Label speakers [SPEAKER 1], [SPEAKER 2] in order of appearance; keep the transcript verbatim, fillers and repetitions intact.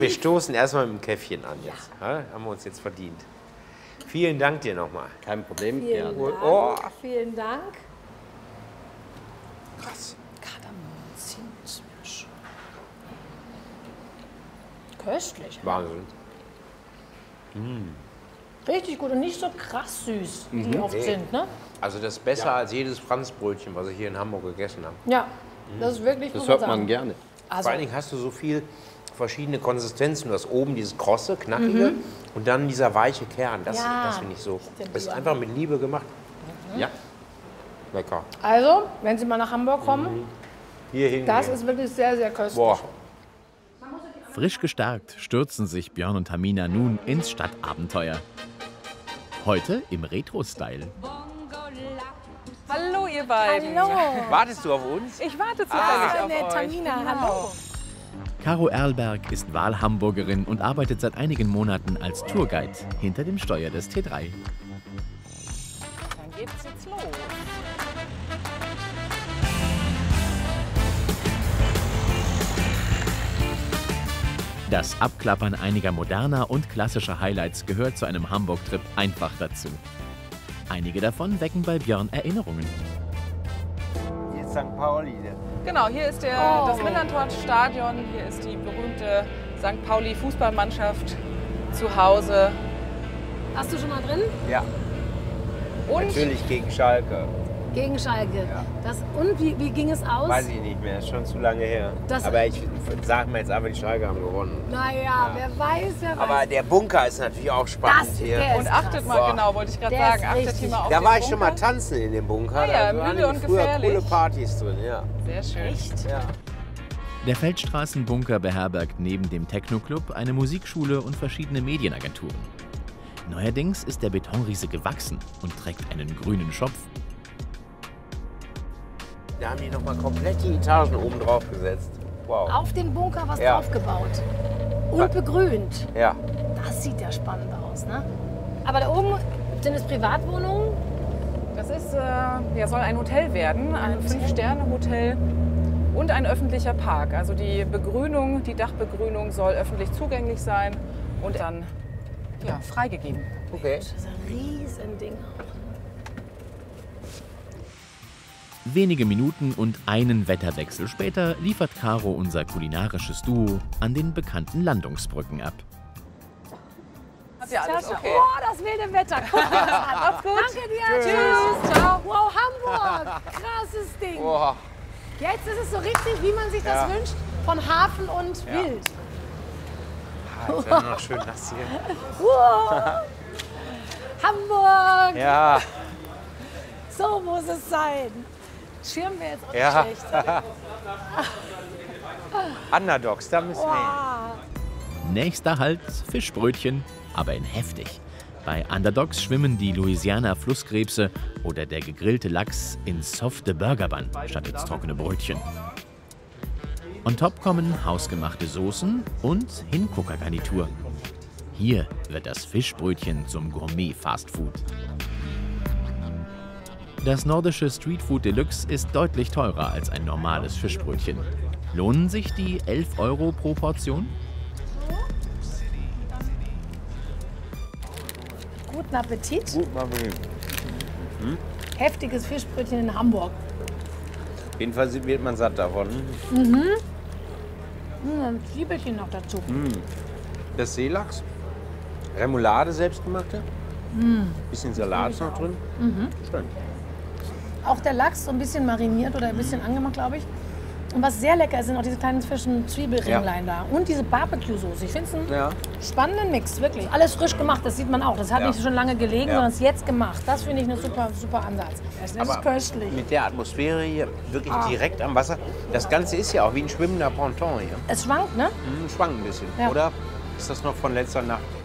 [SPEAKER 1] Wir stoßen erstmal mit dem Käffchen an jetzt. Ja. Haben wir uns jetzt verdient. Vielen Dank dir nochmal.
[SPEAKER 2] Kein Problem.
[SPEAKER 3] Vielen
[SPEAKER 2] Ja.
[SPEAKER 3] Dank.
[SPEAKER 1] Oh.
[SPEAKER 3] Vielen Dank.
[SPEAKER 1] Krass.
[SPEAKER 3] Kardamom, Zimtmisch. Köstlich.
[SPEAKER 1] Wahnsinn.
[SPEAKER 3] Richtig gut und nicht so krass süß, wie die oft
[SPEAKER 1] Nee.
[SPEAKER 3] sind, ne?
[SPEAKER 1] Also das ist besser als jedes Franzbrötchen, was ich hier in Hamburg gegessen habe.
[SPEAKER 3] Ja, das ist wirklich,
[SPEAKER 2] Das
[SPEAKER 3] muss
[SPEAKER 2] hört
[SPEAKER 3] sagen.
[SPEAKER 2] man gerne.
[SPEAKER 3] Also,
[SPEAKER 1] Vor allen Dingen hast du so viel verschiedene Konsistenzen. Du hast oben dieses krosse, knackige und dann dieser weiche Kern. Das,
[SPEAKER 3] Ja,
[SPEAKER 1] das finde ich so.
[SPEAKER 3] stimmt,
[SPEAKER 1] Das ist
[SPEAKER 3] ja.
[SPEAKER 1] einfach mit Liebe gemacht.
[SPEAKER 2] Ja.
[SPEAKER 1] Lecker.
[SPEAKER 3] also, wenn Sie mal nach Hamburg kommen,
[SPEAKER 1] Hier hingehen.
[SPEAKER 3] das ist wirklich sehr, sehr köstlich.
[SPEAKER 1] Boah.
[SPEAKER 4] Frisch gestärkt stürzen sich Björn und Tamina nun ins Stadtabenteuer. Heute im Retro-Style.
[SPEAKER 5] Hallo ihr beiden.
[SPEAKER 3] Hallo.
[SPEAKER 1] Wartest du auf uns?
[SPEAKER 5] Ich warte zufällig
[SPEAKER 3] Ah,
[SPEAKER 5] auf
[SPEAKER 3] nett,
[SPEAKER 5] euch.
[SPEAKER 3] Tamina,
[SPEAKER 5] Genau.
[SPEAKER 3] hallo.
[SPEAKER 4] Caro Erlberg ist Wahlhamburgerin und arbeitet seit einigen Monaten als Tourguide hinter dem Steuer des T drei.
[SPEAKER 5] Dann geht's jetzt los.
[SPEAKER 4] Das Abklappern einiger moderner und klassischer Highlights gehört zu einem Hamburg-Trip einfach dazu. Einige davon wecken bei Björn Erinnerungen.
[SPEAKER 1] Jetzt Sankt Pauli.
[SPEAKER 5] Genau, hier ist der,
[SPEAKER 3] Oh.
[SPEAKER 5] das Millantor-Stadion. Hier ist die berühmte Sankt Pauli-Fußballmannschaft zu Hause.
[SPEAKER 3] Hast du schon mal drin?
[SPEAKER 1] Ja,
[SPEAKER 5] Und
[SPEAKER 1] natürlich gegen Schalke.
[SPEAKER 3] Gegen Schalke.
[SPEAKER 1] Ja.
[SPEAKER 3] Das, und wie, wie ging es aus?
[SPEAKER 1] Weiß ich nicht mehr, ist schon zu lange her.
[SPEAKER 3] Das-
[SPEAKER 1] Aber ich sag mir jetzt einfach, die Schalke haben gewonnen.
[SPEAKER 3] Naja, wer weiß, wer
[SPEAKER 1] Aber
[SPEAKER 3] weiß.
[SPEAKER 1] der Bunker ist natürlich auch spannend
[SPEAKER 3] Das-
[SPEAKER 1] hier.
[SPEAKER 3] der
[SPEAKER 5] Und
[SPEAKER 3] ist
[SPEAKER 5] achtet
[SPEAKER 3] krass.
[SPEAKER 5] mal
[SPEAKER 1] Boah.
[SPEAKER 5] genau, wollte ich gerade
[SPEAKER 3] Der ist
[SPEAKER 5] sagen. Achtet
[SPEAKER 3] richtig.
[SPEAKER 5] hier mal auf
[SPEAKER 1] Da
[SPEAKER 5] den
[SPEAKER 1] war ich schon mal
[SPEAKER 5] Bunker.
[SPEAKER 1] tanzen in dem Bunker.
[SPEAKER 5] Ah ja,
[SPEAKER 1] da waren
[SPEAKER 5] müde und
[SPEAKER 1] früher
[SPEAKER 5] gefährlich.
[SPEAKER 1] coole Partys drin, ja.
[SPEAKER 5] Sehr schön.
[SPEAKER 3] Echt?
[SPEAKER 1] ja.
[SPEAKER 4] Der Feldstraßenbunker beherbergt neben dem Techno-Club eine Musikschule und verschiedene Medienagenturen. Neuerdings ist der Betonriese gewachsen und trägt einen grünen Schopf.
[SPEAKER 1] Da haben die nochmal komplett die Etagen oben drauf gesetzt. Wow.
[SPEAKER 3] Auf den Bunker was
[SPEAKER 1] Ja.
[SPEAKER 3] draufgebaut. Und begrünt.
[SPEAKER 1] Ja.
[SPEAKER 3] Das sieht ja spannend aus, ne? Aber da oben sind es Privatwohnungen.
[SPEAKER 5] Das ist, äh, ja, soll ein Hotel werden, ein
[SPEAKER 3] Hotel.
[SPEAKER 5] Fünf-Sterne-Hotel und ein öffentlicher Park. Also die Begrünung, die Dachbegrünung soll öffentlich zugänglich sein und dann ja, freigegeben.
[SPEAKER 1] Okay.
[SPEAKER 3] Das ist ein Riesending.
[SPEAKER 4] Wenige Minuten und einen Wetterwechsel später liefert Caro unser kulinarisches Duo an den bekannten Landungsbrücken ab.
[SPEAKER 5] Habt ihr alles okay?
[SPEAKER 3] Oh, das wilde Wetter. Guck dir das an.
[SPEAKER 5] Macht's gut.
[SPEAKER 3] Danke dir. Tschüss. Ciao. Wow, Hamburg. Krasses Ding.
[SPEAKER 1] Boah.
[SPEAKER 3] Jetzt ist es so richtig, wie man sich das
[SPEAKER 1] Ja.
[SPEAKER 3] wünscht. Von Hafen und
[SPEAKER 1] Ja.
[SPEAKER 3] Wild.
[SPEAKER 1] Ah, jetzt wird noch schön nass hier.
[SPEAKER 3] Wow. Hamburg.
[SPEAKER 1] Ja.
[SPEAKER 3] So muss es sein. Schirm wäre jetzt auch nicht
[SPEAKER 1] Ja.
[SPEAKER 3] schlecht.
[SPEAKER 1] Underdogs, da müssen wir hin.
[SPEAKER 3] Wow.
[SPEAKER 4] Nächster Halt Fischbrötchen, aber in heftig. Bei Underdogs schwimmen die Louisiana Flusskrebse oder der gegrillte Lachs in softe Burgerbun statt ins trockene Brötchen. On top kommen hausgemachte Soßen und Hinguckergarnitur. Hier wird das Fischbrötchen zum Gourmet-Fastfood. Das nordische Streetfood Deluxe ist deutlich teurer als ein normales Fischbrötchen. Lohnen sich die elf Euro pro Portion?
[SPEAKER 3] Guten Appetit.
[SPEAKER 1] Gut, mal mit.
[SPEAKER 3] Heftiges Fischbrötchen in Hamburg.
[SPEAKER 1] Jedenfalls wird man satt davon.
[SPEAKER 3] Mm, ein Zwiebelchen noch dazu.
[SPEAKER 1] Das Seelachs, Remoulade selbstgemachte, bisschen Salat noch drin. Schön.
[SPEAKER 3] Auch der Lachs so ein bisschen mariniert oder ein bisschen angemacht, glaube ich. Und was sehr lecker ist, sind auch diese kleinen frischen Zwiebelringlein da. Und diese Barbecue-Soße. Ich finde es einen
[SPEAKER 1] Ja.
[SPEAKER 3] spannenden Mix, wirklich. Alles frisch gemacht, das sieht man auch. Das hat
[SPEAKER 1] Ja.
[SPEAKER 3] nicht schon lange gelegen,
[SPEAKER 1] Ja.
[SPEAKER 3] sondern ist jetzt gemacht. Das finde ich einen super, super Ansatz. Das ist
[SPEAKER 1] Aber
[SPEAKER 3] köstlich.
[SPEAKER 1] Mit der Atmosphäre hier, wirklich
[SPEAKER 3] Ah.
[SPEAKER 1] direkt am Wasser. Das Ganze ist ja auch wie ein schwimmender Ponton hier.
[SPEAKER 3] Es schwankt, ne?
[SPEAKER 1] Hm, schwankt ein bisschen,
[SPEAKER 3] Ja.
[SPEAKER 1] oder? Ist das noch von letzter Nacht?